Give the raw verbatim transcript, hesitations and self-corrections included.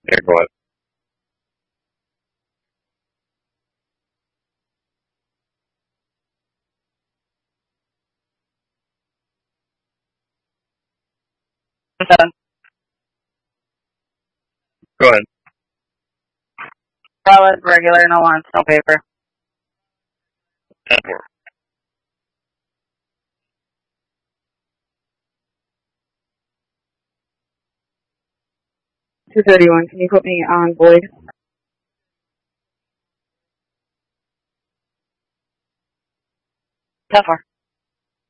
Yeah, go ahead. So, Go ahead. solid, regular, no lines, no paper. ten four. two thirty-one, can you put me on void? ten four.